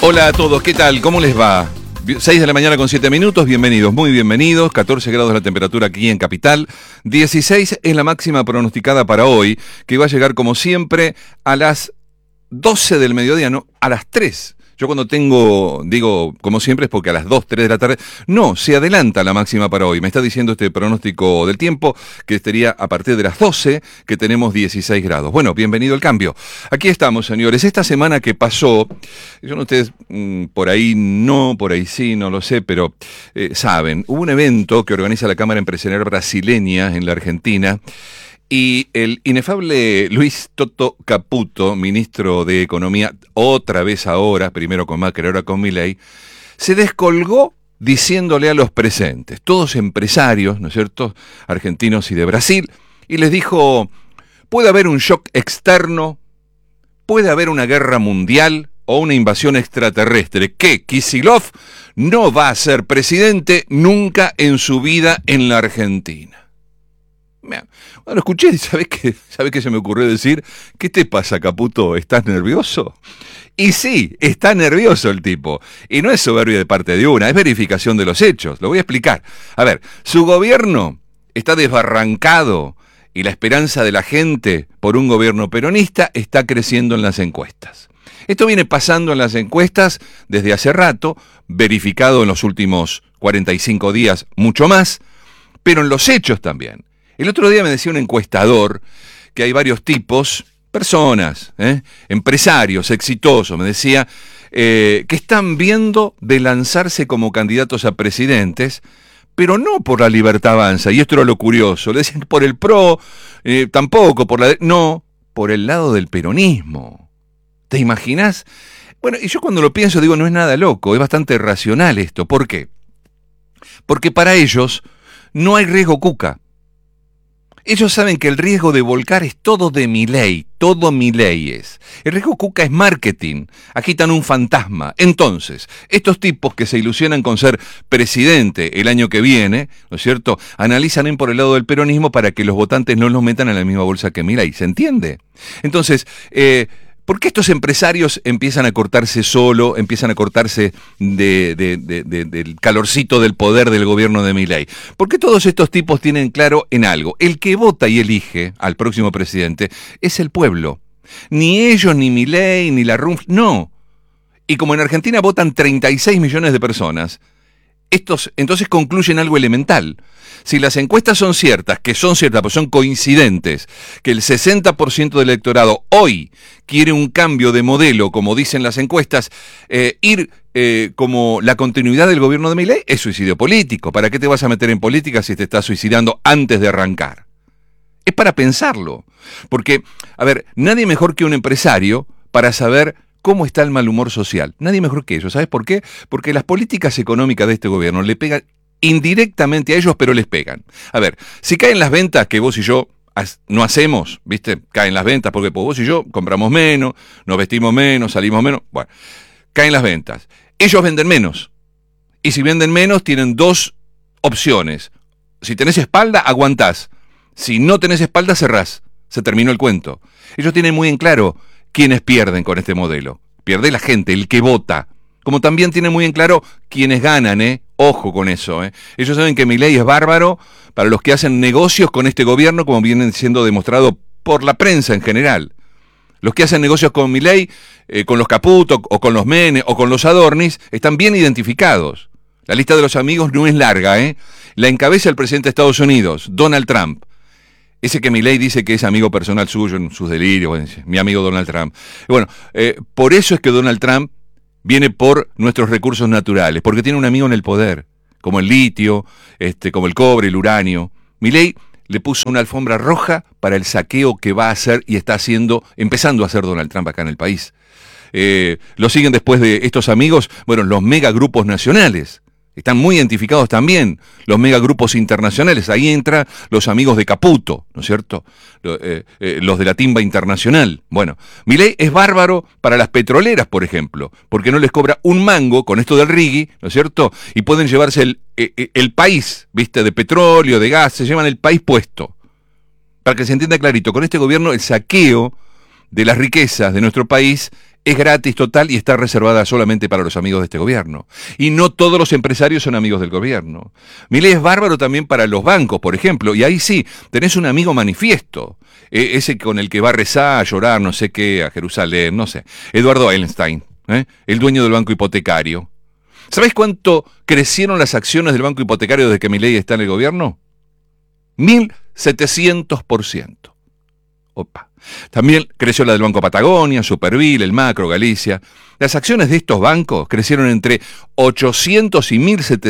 Hola a todos, ¿qué tal? ¿Cómo les va? 6 de la mañana con 7 minutos, bienvenidos, muy bienvenidos. 14 grados la temperatura aquí en Capital. 16 es la máxima pronosticada para hoy, que va a llegar como siempre a las 12 del mediodía, no, a las 3. Yo cuando digo como siempre es porque a las 2, 3 de la tarde, no, se adelanta la máxima para hoy. Me está diciendo este pronóstico del tiempo que estaría a partir de las 12 que tenemos 16 grados. Bueno, bienvenido al cambio. Aquí estamos, señores. Esta semana que pasó, yo no ustedes por ahí no, por ahí sí, no lo sé, pero saben, hubo un evento que organiza la Cámara Empresarial Brasileña en la Argentina. Y el inefable Luis Toto Caputo, ministro de Economía, otra vez ahora, primero con Macri, ahora con Milei, se descolgó diciéndole a los presentes, todos empresarios, ¿no es cierto?, argentinos y de Brasil, y les dijo, puede haber un shock externo, puede haber una guerra mundial o una invasión extraterrestre, que Kicillof no va a ser presidente nunca en su vida en la Argentina. Bueno, escuché y ¿sabés qué se me ocurrió decir? ¿Qué te pasa, Caputo? ¿Estás nervioso? Y sí, está nervioso el tipo. Y no es soberbia de parte de una, es verificación de los hechos. Lo voy a explicar. A ver, su gobierno está desbarrancado y la esperanza de la gente por un gobierno peronista está creciendo en las encuestas. Esto viene pasando en las encuestas desde hace rato, verificado en los últimos 45 días, mucho más, pero en los hechos también. El otro día me decía un encuestador que hay varios tipos, personas, empresarios exitosos, me decía, que están viendo de lanzarse como candidatos a presidentes, pero no por la Libertad Avanza, y esto era lo curioso, le decían por el PRO, tampoco, no, por el lado del peronismo. ¿Te imaginás? Bueno, y yo cuando lo pienso digo, no es nada loco, es bastante racional esto. ¿Por qué? Porque para ellos no hay riesgo cuca. Ellos saben que el riesgo de volcar es todo de Milei, todo Milei es. El riesgo cuca es marketing, agitan un fantasma. Entonces, estos tipos que se ilusionan con ser presidente el año que viene, ¿no es cierto?, analizan por el lado del peronismo para que los votantes no los metan en la misma bolsa que Milei, ¿se entiende? Entonces, ¿por qué estos empresarios empiezan a cortarse solo, empiezan a cortarse del calorcito del poder del gobierno de Milei? Porque todos estos tipos tienen claro en algo. El que vota y elige al próximo presidente es el pueblo. Ni ellos, ni Milei, ni la RUNF, no. Y como en Argentina votan 36 millones de personas, estos entonces concluyen algo elemental. Si las encuestas son ciertas, que son ciertas, pues son coincidentes, que el 60% del electorado hoy quiere un cambio de modelo, como dicen las encuestas, como la continuidad del gobierno de Milei, es suicidio político. ¿Para qué te vas a meter en política si te estás suicidando antes de arrancar? Es para pensarlo. Porque, a ver, nadie mejor que un empresario para saber cómo está el mal humor social. Nadie mejor que ellos. ¿Sabes por qué? Porque las políticas económicas de este gobierno le pegan indirectamente a ellos, pero les pegan. A ver, si caen las ventas que vos y yo no hacemos, ¿viste? Caen las ventas porque vos y yo compramos menos, nos vestimos menos, salimos menos. Bueno, caen las ventas. Ellos venden menos. Y si venden menos, tienen dos opciones. Si tenés espalda, aguantás. Si no tenés espalda, cerrás. Se terminó el cuento. Ellos tienen muy en claro quiénes pierden con este modelo. Pierde la gente, el que vota. Como también tienen muy en claro quiénes ganan, Ojo con eso, Ellos saben que Milei es bárbaro para los que hacen negocios con este gobierno, como viene siendo demostrado por la prensa en general. Los que hacen negocios con Milei, con los Caputo, o con los Menem, o con los Adornis, están bien identificados. La lista de los amigos no es larga, La encabeza el presidente de Estados Unidos, Donald Trump. Ese que Milei dice que es amigo personal suyo en sus delirios, mi amigo Donald Trump. Bueno, por eso es que Donald Trump viene por nuestros recursos naturales, porque tiene un amigo en el poder, como el litio, como el cobre, el uranio. Milei le puso una alfombra roja para el saqueo que va a hacer y está empezando a hacer Donald Trump acá en el país. Lo siguen después de estos amigos, bueno, los megagrupos nacionales. Están muy identificados también los megagrupos internacionales. Ahí entran los amigos de Caputo, ¿no es cierto? Los de la timba internacional. Bueno, Milei es bárbaro para las petroleras, por ejemplo, porque no les cobra un mango con esto del rigui, ¿no es cierto? Y pueden llevarse el país, ¿viste? De petróleo, de gas, se llevan el país puesto. Para que se entienda clarito, con este gobierno el saqueo de las riquezas de nuestro país es gratis total y está reservada solamente para los amigos de este gobierno. Y no todos los empresarios son amigos del gobierno. Milei es bárbaro también para los bancos, por ejemplo, y ahí sí, tenés un amigo manifiesto, ese con el que va a rezar, a llorar, no sé qué, a Jerusalén, no sé, Eduardo Eilenstein, el dueño del banco hipotecario. ¿Sabés cuánto crecieron las acciones del banco hipotecario desde que Milei está en el gobierno? 1.700%. Opa. También creció la del Banco Patagonia, Supervil, el Macro, Galicia. Las acciones de estos bancos crecieron entre 800 y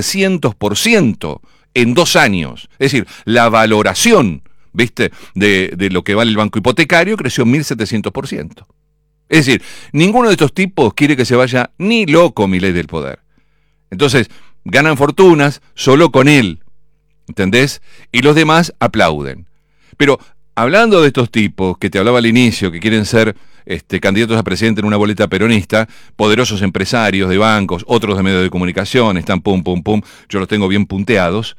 1.700% en 2 años. Es decir, la valoración, ¿viste?, de lo que vale el banco hipotecario creció 1.700%. Es decir, ninguno de estos tipos quiere que se vaya ni loco Milei del poder. Entonces, ganan fortunas solo con él, ¿entendés? Y los demás aplauden. Pero hablando de estos tipos que te hablaba al inicio, que quieren ser candidatos a presidente en una boleta peronista, poderosos empresarios de bancos, otros de medios de comunicación, están pum, pum, pum, yo los tengo bien punteados,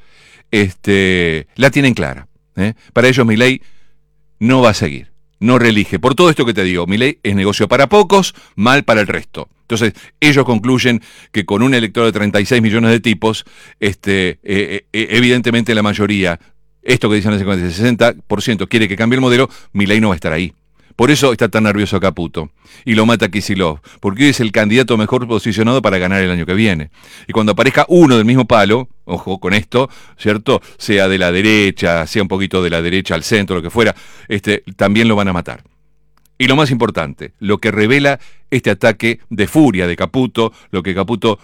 la tienen clara. Para ellos Milei no va a seguir, no reelige. Por todo esto que te digo, Milei es negocio para pocos, mal para el resto. Entonces, ellos concluyen que con un electorado de 36 millones de tipos, evidentemente la mayoría, esto que dicen el 50-60%, quiere que cambie el modelo, Milei no va a estar ahí. Por eso está tan nervioso Caputo. Y lo mata Kicillof, porque hoy es el candidato mejor posicionado para ganar el año que viene. Y cuando aparezca uno del mismo palo, ojo con esto, ¿cierto? Sea de la derecha, sea un poquito de la derecha al centro, lo que fuera, también lo van a matar. Y lo más importante, lo que revela este ataque de furia de Caputo, lo que Caputo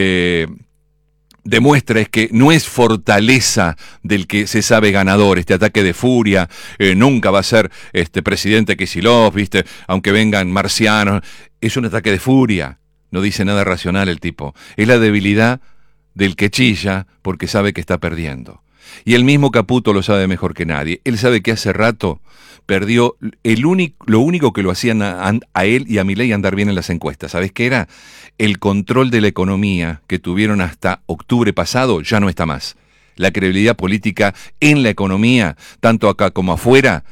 demuestra es que no es fortaleza del que se sabe ganador, este ataque de furia, nunca va a ser presidente Kicillof, ¿viste? Aunque vengan marcianos, es un ataque de furia, no dice nada racional el tipo, es la debilidad del que chilla porque sabe que está perdiendo. Y el mismo Caputo lo sabe mejor que nadie, él sabe que hace rato perdió lo único que lo hacían a él y a Milei andar bien en las encuestas. ¿Sabés qué era? El control de la economía que tuvieron hasta octubre pasado ya no está más. La credibilidad política en la economía, tanto acá como afuera,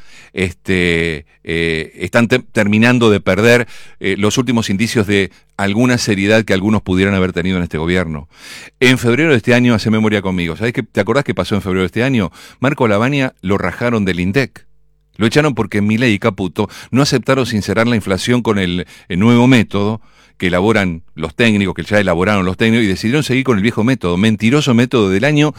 están terminando de perder los últimos indicios de alguna seriedad que algunos pudieran haber tenido en este gobierno. En febrero de este año, hace memoria conmigo, ¿sabés qué? ¿Te acordás qué pasó en febrero de este año? Marco Lavagna lo rajaron del INDEC. Lo echaron porque Milei y Caputo no aceptaron sincerar la inflación con el nuevo método que elaboran los técnicos, que ya elaboraron los técnicos, y decidieron seguir con el viejo método, mentiroso método del año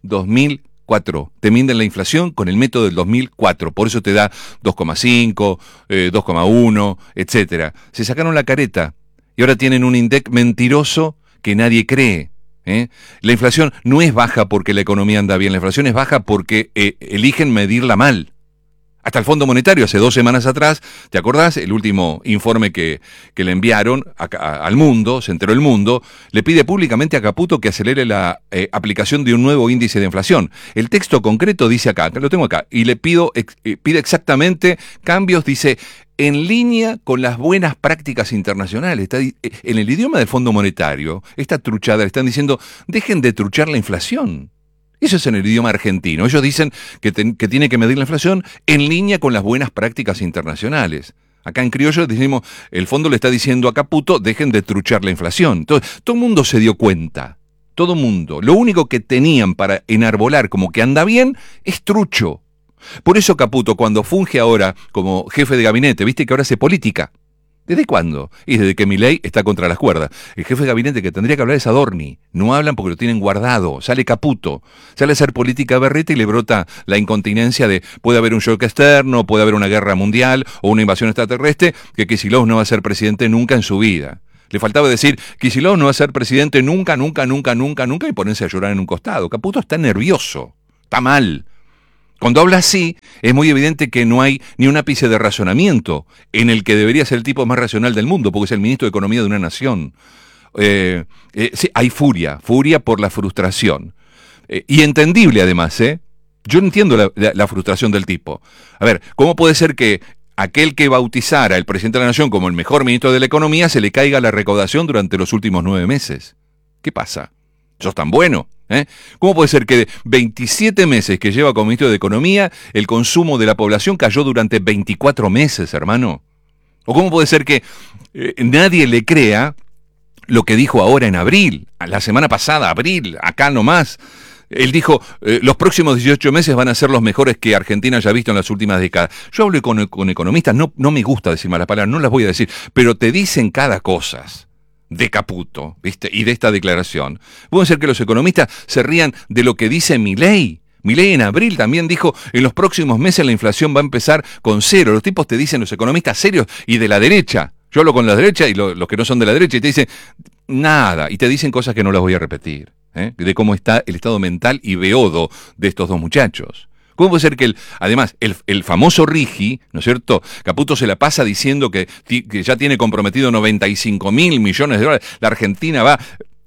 2004. Te mienten la inflación con el método del 2004, por eso te da 2,5, 2,1, etcétera. Se sacaron la careta y ahora tienen un INDEC mentiroso que nadie cree. La inflación no es baja porque la economía anda bien, la inflación es baja porque eligen medirla mal. Hasta el Fondo Monetario, hace 2 semanas atrás, ¿te acordás? El último informe que le enviaron al mundo, se enteró el mundo, le pide públicamente a Caputo que acelere la aplicación de un nuevo índice de inflación. El texto concreto dice acá, lo tengo acá, y le pide exactamente cambios, dice, en línea con las buenas prácticas internacionales. Está, en el idioma del Fondo Monetario, esta truchada, le están diciendo, dejen de truchar la inflación. Eso es en el idioma argentino. Ellos dicen que tiene que medir la inflación en línea con las buenas prácticas internacionales. Acá en criollo decimos, el fondo le está diciendo a Caputo, dejen de truchar la inflación. Entonces, todo el mundo se dio cuenta. Todo el mundo. Lo único que tenían para enarbolar como que anda bien es trucho. Por eso Caputo, cuando funge ahora como jefe de gabinete, viste que ahora hace política. ¿Desde cuándo? Y desde que Milei está contra las cuerdas. El jefe de gabinete que tendría que hablar es Adorni. No hablan porque lo tienen guardado. Sale Caputo. Sale a hacer política berreta y le brota la incontinencia de puede haber un shock externo, puede haber una guerra mundial o una invasión extraterrestre, que Kicillof no va a ser presidente nunca en su vida. Le faltaba decir, Kicillof no va a ser presidente nunca, nunca, nunca, nunca, nunca, y ponerse a llorar en un costado. Caputo está nervioso. Está mal. Cuando habla así, es muy evidente que no hay ni un ápice de razonamiento en el que debería ser el tipo más racional del mundo, porque es el ministro de Economía de una nación. Sí, hay furia por la frustración. Y entendible además, Yo entiendo la frustración del tipo. A ver, ¿cómo puede ser que aquel que bautizara al presidente de la nación como el mejor ministro de la Economía se le caiga la recaudación durante los últimos 9 meses? ¿Qué pasa? ¿Sos tan bueno? ¿Cómo puede ser que de 27 meses que lleva como ministro de Economía, el consumo de la población cayó durante 24 meses, hermano? ¿O cómo puede ser que nadie le crea lo que dijo ahora en abril, la semana pasada, abril, acá nomás? Él dijo, los próximos 18 meses van a ser los mejores que Argentina haya visto en las últimas décadas. Yo hablo con economistas, no me gusta decir malas palabras, no las voy a decir, pero te dicen cada cosa de Caputo, ¿viste? Y de esta declaración. Puede ser que los economistas se rían de lo que dice Milei. Milei en abril también dijo, en los próximos meses la inflación va a empezar con 0. Los tipos te dicen, los economistas serios y de la derecha. Yo hablo con la derecha y los que no son de la derecha y te dicen nada. Y te dicen cosas que no las voy a repetir. De cómo está el estado mental y beodo de estos dos muchachos. ¿Cómo puede ser que además, el famoso Rigi, ¿no es cierto? Caputo se la pasa diciendo que ya tiene comprometido 95.000 millones de dólares. La Argentina va...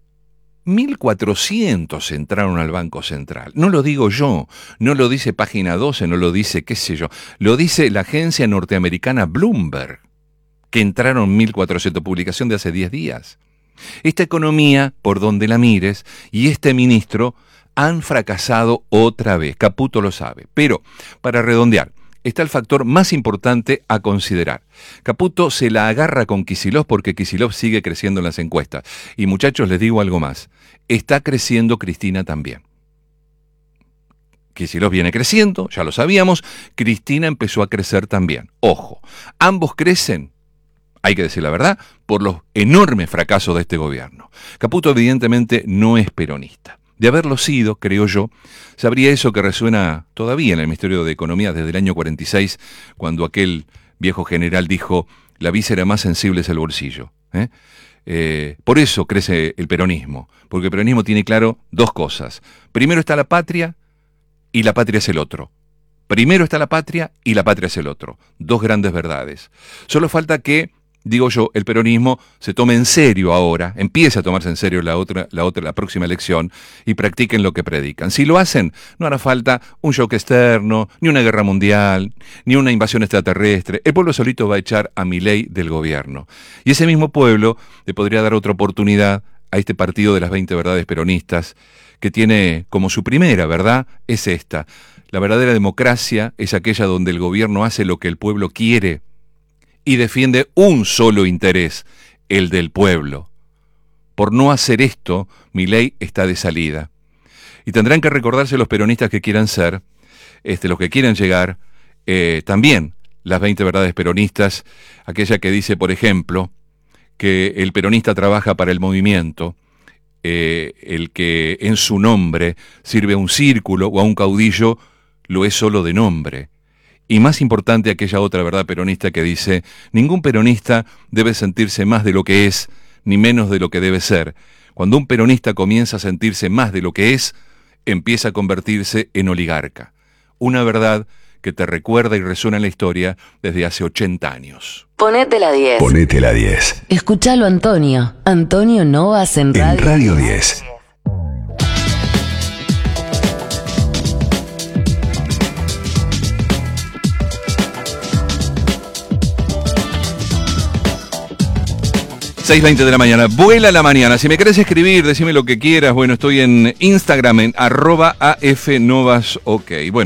1.400 entraron al Banco Central. No lo digo yo, no lo dice Página 12, no lo dice, qué sé yo. Lo dice la agencia norteamericana Bloomberg, que entraron 1.400, publicación de hace 10 días. Esta economía, por donde la mires, y este ministro han fracasado otra vez. Caputo lo sabe. Pero, para redondear, está el factor más importante a considerar. Caputo se la agarra con Kicillof porque Kicillof sigue creciendo en las encuestas. Y muchachos, les digo algo más. Está creciendo Cristina también. Kicillof viene creciendo, ya lo sabíamos. Cristina empezó a crecer también. Ojo, ambos crecen, hay que decir la verdad, por los enormes fracasos de este gobierno. Caputo evidentemente no es peronista. De haberlo sido, creo yo, sabría eso que resuena todavía en el Ministerio de Economía desde el año 46, cuando aquel viejo general dijo, la víscera más sensible es el bolsillo. Por eso crece el peronismo, porque el peronismo tiene claro dos cosas. Primero está la patria y la patria es el otro. Primero está la patria y la patria es el otro. Dos grandes verdades. Solo falta que, digo yo, el peronismo se tome en serio ahora, empiece a tomarse en serio la próxima elección y practiquen lo que predican. Si lo hacen, no hará falta un shock externo, ni una guerra mundial, ni una invasión extraterrestre. El pueblo solito va a echar a Milei del gobierno. Y ese mismo pueblo le podría dar otra oportunidad a este partido de las 20 verdades peronistas, que tiene como su primera verdad, es esta. La verdadera democracia es aquella donde el gobierno hace lo que el pueblo quiere y defiende un solo interés, el del pueblo. Por no hacer esto, Milei está de salida. Y tendrán que recordarse los peronistas que quieran ser, los que quieran llegar, también las 20 verdades peronistas, aquella que dice, por ejemplo, que el peronista trabaja para el movimiento, el que en su nombre sirve a un círculo o a un caudillo, lo es solo de nombre. Y más importante, aquella otra verdad peronista que dice, ningún peronista debe sentirse más de lo que es, ni menos de lo que debe ser. Cuando un peronista comienza a sentirse más de lo que es, empieza a convertirse en oligarca. Una verdad que te recuerda y resuena en la historia desde hace 80 años. Ponete la 10. Ponete la 10. Escuchalo, Antonio. Antonio Novas en Radio. En Radio 10. ...6:20 de la mañana, vuela la mañana. Si me querés escribir, decime lo que quieras. Bueno, estoy en Instagram, en @afnovasok. Bueno,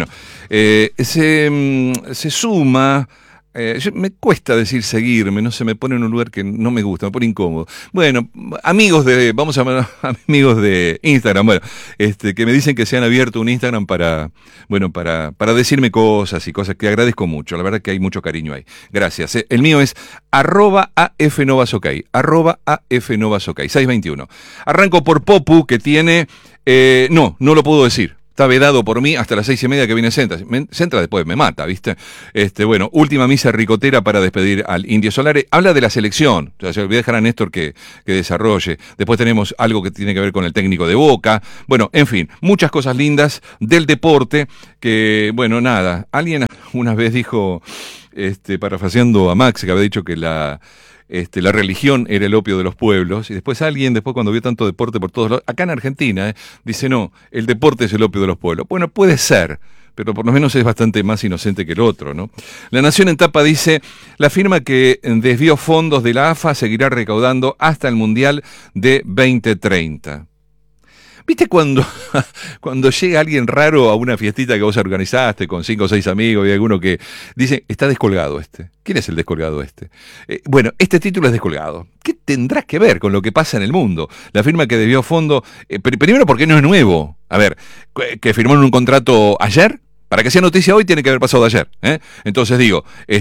se suma... me cuesta decir seguirme, no se me pone en un lugar que no me gusta, me pone incómodo. Bueno, amigos de Instagram, bueno, que me dicen que se han abierto un Instagram para decirme cosas y cosas que agradezco mucho. La verdad que hay mucho cariño ahí. Gracias. El mío es @afnovasok, @afnovasok, 621. Arranco por Popu, que tiene, no lo puedo decir. Está vedado por mí hasta las 6:30 que viene Centra. Centra después me mata, ¿viste? Bueno, última misa ricotera para despedir al Indio Solari. Habla de la selección. O sea, voy a dejar a Néstor que desarrolle. Después tenemos algo que tiene que ver con el técnico de Boca. Bueno, en fin, muchas cosas lindas del deporte que, bueno, nada. Alguien una vez dijo, parafraseando a Max, que había dicho que la religión era el opio de los pueblos, y después cuando vio tanto deporte por todos lados, acá en Argentina, dice, no, el deporte es el opio de los pueblos. Bueno, puede ser, pero por lo menos es bastante más inocente que el otro, ¿no? La Nación en tapa dice, la firma que desvió fondos de la AFA seguirá recaudando hasta el Mundial de 2030. ¿Viste cuando llega alguien raro a una fiestita que vos organizaste con 5 o 6 amigos y alguno que dice, está descolgado este? ¿Quién es el descolgado este? Bueno, este título es descolgado. ¿Qué tendrá que ver con lo que pasa en el mundo? La firma que debió fondo, primero porque no es nuevo. A ver, que firmaron un contrato ayer. Para que sea noticia hoy tiene que haber pasado ayer. Entonces digo,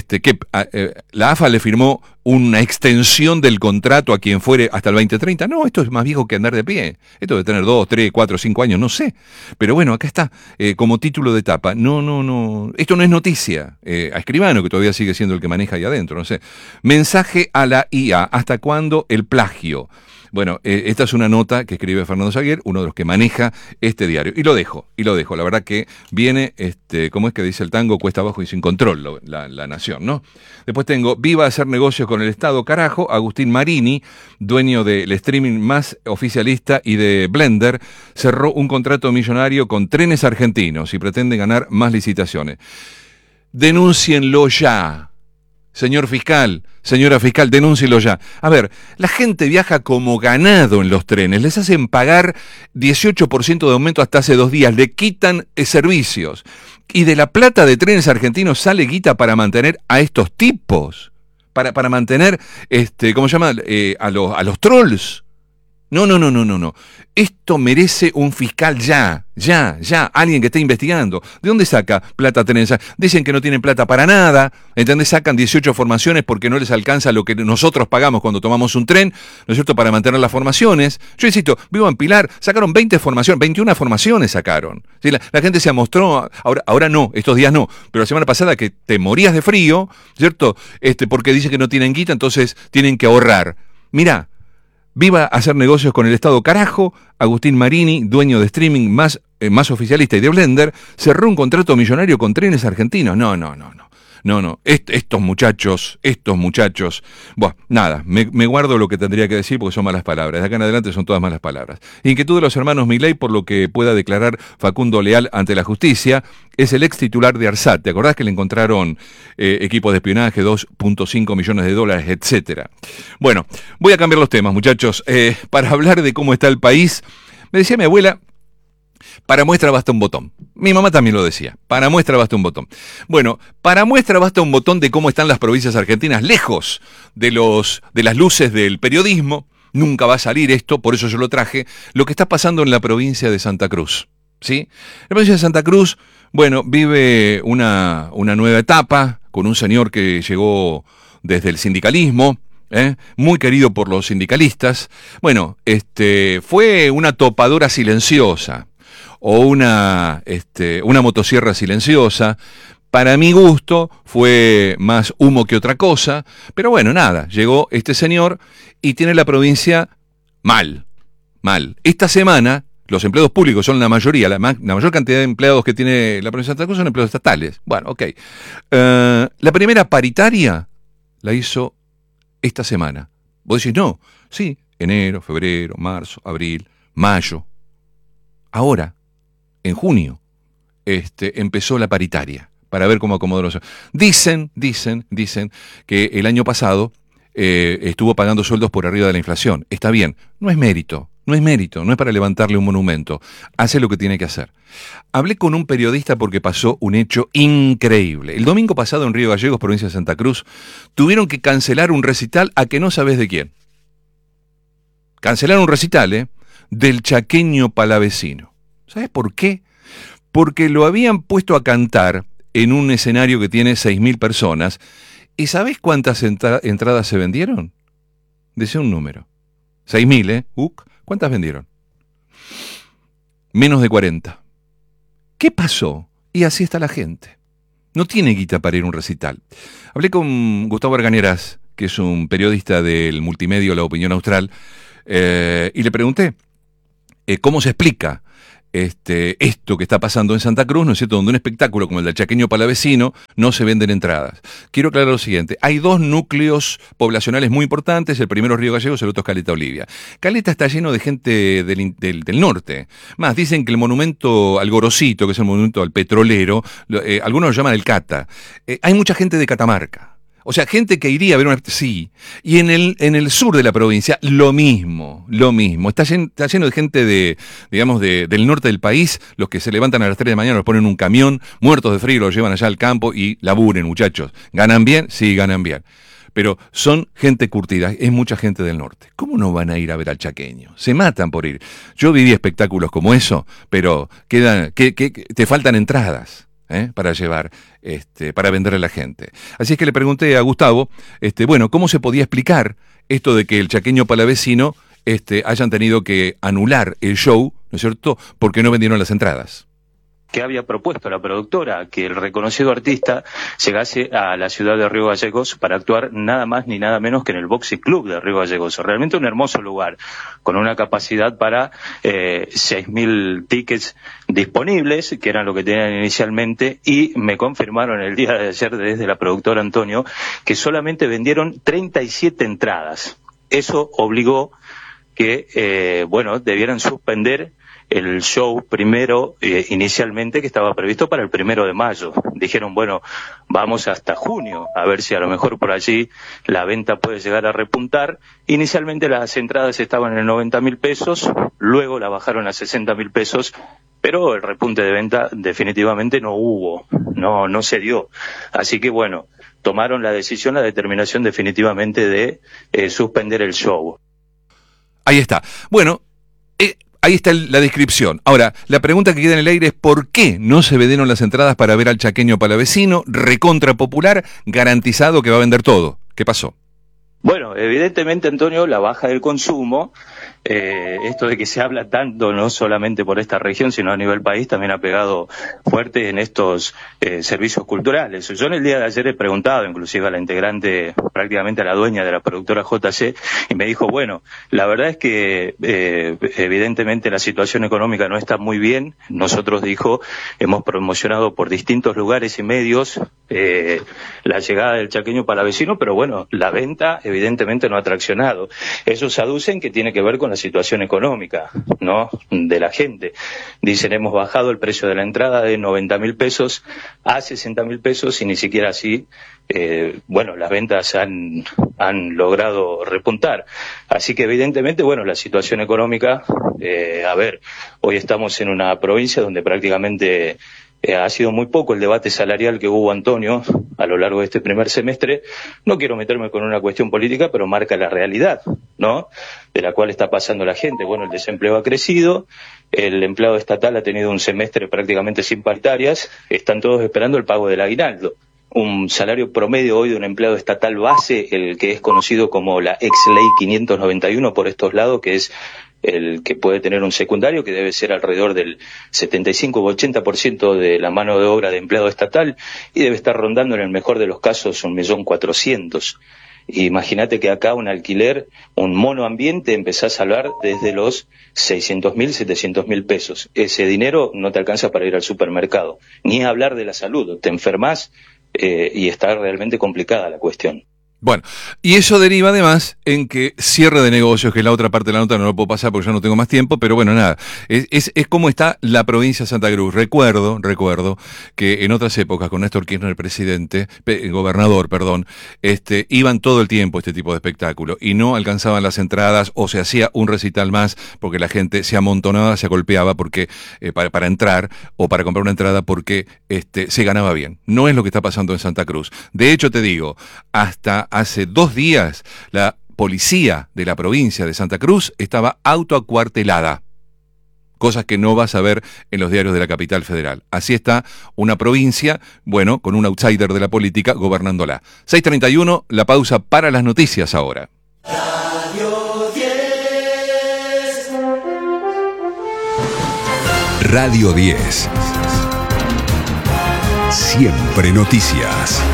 la AFA le firmó una extensión del contrato a quien fuere hasta el 2030. No, esto es más viejo que andar de pie. Esto debe tener 2, 3, 4, 5 años, no sé. Pero bueno, acá está, como título de etapa. No. Esto no es noticia. A Escribano, que todavía sigue siendo el que maneja ahí adentro, no sé. Mensaje a la IA. ¿Hasta cuándo el plagio? Bueno, esta es una nota que escribe Fernando Saguier, uno de los que maneja este diario. Y lo dejo. La verdad que viene, ¿cómo es que dice el tango? Cuesta abajo y sin control, la nación, ¿no? Después tengo, viva a hacer negocios con el Estado, carajo. Agustín Marini, dueño del streaming más oficialista y de Blender, cerró un contrato millonario con Trenes Argentinos y pretende ganar más licitaciones. Denúncienlo ya. Señor fiscal, señora fiscal, denúncielo ya. A ver, la gente viaja como ganado en los trenes, les hacen pagar 18% de aumento hasta hace 2 días, le quitan servicios. Y de la plata de Trenes Argentinos sale guita para mantener a estos tipos, para mantener, ¿cómo se llama? A los trolls. No. Esto merece un fiscal ya, alguien que esté investigando. ¿De dónde saca plata Trenes? Dicen que no tienen plata para nada, ¿entendés? Sacan 18 formaciones porque no les alcanza lo que nosotros pagamos cuando tomamos un tren, ¿no es cierto?, para mantener las formaciones. Yo insisto, vivo en Pilar, sacaron 21 formaciones sacaron. ¿Sí? La gente se amostró, ahora no, estos días no, pero la semana pasada que te morías de frío, ¿cierto? Porque dicen que no tienen guita, entonces tienen que ahorrar. Mirá, viva a hacer negocios con el Estado, carajo. Agustín Marini, dueño de streaming más oficialista y de Blender, cerró un contrato millonario con Trenes Argentinos. No. Estos muchachos. Bueno, nada, me guardo lo que tendría que decir porque son malas palabras. De acá en adelante son todas malas palabras. Inquietud de los hermanos Milei por lo que pueda declarar Facundo Leal ante la justicia. Es el ex titular de ARSAT. ¿Te acordás que le encontraron equipos de espionaje, 2.5 millones de dólares, etcétera? Bueno, voy a cambiar los temas, muchachos. Para hablar de cómo está el país, me decía mi abuela, para muestra basta un botón. Mi mamá también lo decía, para muestra basta un botón. Bueno, para muestra basta un botón de cómo están las provincias argentinas, lejos de las luces del periodismo. Nunca va a salir esto, por eso yo lo traje, lo que está pasando en la provincia de Santa Cruz. ¿Sí? La provincia de Santa Cruz, bueno, vive una nueva etapa con un señor que llegó desde el sindicalismo, muy querido por los sindicalistas. Bueno, fue una topadora silenciosa o una motosierra silenciosa. Para mi gusto fue más humo que otra cosa, pero bueno, nada, llegó este señor y tiene la provincia mal. Esta semana los empleados públicos son la mayoría, la mayor cantidad de empleados que tiene la provincia de Santa Cruz son empleados estatales. Bueno, ok. La primera paritaria la hizo esta semana. Vos decís, no, sí, enero, febrero, marzo, abril, mayo. Ahora, en junio, empezó la paritaria para ver cómo acomodó los... Dicen que el año pasado estuvo pagando sueldos por arriba de la inflación. Está bien, no es mérito, no es para levantarle un monumento. Hace lo que tiene que hacer. Hablé con un periodista porque pasó un hecho increíble. El domingo pasado en Río Gallegos, provincia de Santa Cruz, tuvieron que cancelar un recital a que no sabés de quién. Cancelaron un recital, del chaqueño palavecino. ¿Sabes por qué? Porque lo habían puesto a cantar en un escenario que tiene 6.000 personas. ¿Y sabés cuántas entradas se vendieron? Decía un número. 6.000, ¿cuántas vendieron? Menos de 40. ¿Qué pasó? Y así está la gente. No tiene guita para ir a un recital. Hablé con Gustavo Argañeras, que es un periodista del multimedio La Opinión Austral, y le pregunté cómo se explica esto que está pasando en Santa Cruz, ¿no es cierto?, donde un espectáculo como el del chaqueño palavecino no se venden entradas. Quiero aclarar lo siguiente, hay 2 núcleos poblacionales muy importantes, el primero es Río Gallegos, el otro es Caleta Olivia. Caleta está lleno de gente del norte. Más, dicen que el monumento al Gorosito, que es el monumento al petrolero, algunos lo llaman el Cata. Hay mucha gente de Catamarca. O sea, gente que iría a ver una... Sí. Y en el sur de la provincia, lo mismo. Está lleno de gente del norte del país, los que se levantan a las 3 de la mañana, los ponen en un camión, muertos de frío, los llevan allá al campo y laburen, muchachos. ¿Ganan bien? Sí, ganan bien. Pero son gente curtida, es mucha gente del norte. ¿Cómo no van a ir a ver al chaqueño? Se matan por ir. Yo viví espectáculos como eso, pero te faltan entradas. Para llevar, para venderle a la gente. Así es que le pregunté a Gustavo, ¿cómo se podía explicar esto de que el chaqueño palavecino hayan tenido que anular el show, ¿no es cierto?, porque no vendieron las entradas. Que había propuesto la productora que el reconocido artista llegase a la ciudad de Río Gallegos para actuar nada más ni nada menos que en el Boxing Club de Río Gallegos. Realmente un hermoso lugar, con una capacidad para 6.000 tickets disponibles, que eran lo que tenían inicialmente, y me confirmaron el día de ayer desde la productora Antonio que solamente vendieron 37 entradas. Eso obligó que, debieran suspender el show primero, inicialmente, que estaba previsto para el 1 de mayo. Dijeron, vamos hasta junio, a ver si a lo mejor por allí la venta puede llegar a repuntar. Inicialmente las entradas estaban en 90.000 pesos, luego la bajaron a 60.000 pesos, pero el repunte de venta definitivamente no hubo, no se dio. Así que tomaron la determinación definitivamente de suspender el show. Ahí está. Ahí está la descripción. Ahora, la pregunta que queda en el aire es ¿por qué no se vendieron las entradas para ver al chaqueño palavecino, recontra popular, garantizado que va a vender todo? ¿Qué pasó? Evidentemente, Antonio, la baja del consumo, esto de que se habla tanto, no solamente por esta región, sino a nivel país, también ha pegado fuerte en estos servicios culturales. Yo en el día de ayer he preguntado, inclusive a la integrante, prácticamente a la dueña de la productora JC, y me dijo, la verdad es que evidentemente la situación económica no está muy bien. Nosotros, dijo, hemos promocionado por distintos lugares y medios la llegada del chaqueño palavecino, pero la venta evidentemente no ha traccionado. Ellos aducen que tiene que ver con la situación económica, ¿no?, de la gente. Dicen, hemos bajado el precio de la entrada de 90.000 pesos a 60.000 pesos y ni siquiera así, las ventas han logrado repuntar. Así que evidentemente, la situación económica, hoy estamos en una provincia donde prácticamente ha sido muy poco el debate salarial que hubo, Antonio, a lo largo de este primer semestre. No quiero meterme con una cuestión política, pero marca la realidad, ¿no?, de la cual está pasando la gente. El desempleo ha crecido, el empleado estatal ha tenido un semestre prácticamente sin paritarias, están todos esperando el pago del aguinaldo. Un salario promedio hoy de un empleado estatal base, el que es conocido como la ex ley 591 por estos lados, que es el que puede tener un secundario, que debe ser alrededor del 75 o 80% de la mano de obra de empleado estatal, y debe estar rondando en el mejor de los casos 1.400.000. Imagínate que acá un alquiler, un monoambiente, empezás a hablar desde los 600.000, 700.000 pesos. Ese dinero no te alcanza para ir al supermercado, ni a hablar de la salud. Te enfermas y está realmente complicada la cuestión. Y eso deriva además en que cierre de negocios, que es la otra parte de la nota, no lo puedo pasar porque ya no tengo más tiempo, pero nada, es como está la provincia de Santa Cruz. Recuerdo que en otras épocas, con Néstor Kirchner gobernador, iban todo el tiempo este tipo de espectáculo y no alcanzaban las entradas o se hacía un recital más porque la gente se amontonaba, se golpeaba porque para entrar o para comprar una entrada porque se ganaba bien. No es lo que está pasando en Santa Cruz. De hecho, te digo, hasta hace 2 días la policía de la provincia de Santa Cruz estaba autoacuartelada. Cosas que no vas a ver en los diarios de la capital federal. Así está una provincia, con un outsider de la política gobernándola. 6:31, la pausa para las noticias ahora. Radio 10. Radio 10. Siempre noticias.